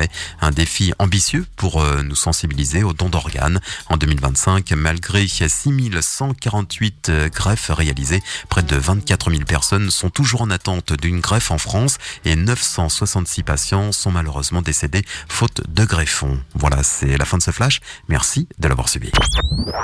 promet un défi ambitieux pour nous sensibiliser au don d'organes. En 2025, malgré 6148 greffes réalisées, près de 24 000 personnes sont toujours en attente d'une greffe en France et 966 patients sont malheureusement décédés faute de greffons. Voilà, c'est la fin de ce flash. Merci de l'avoir suivi.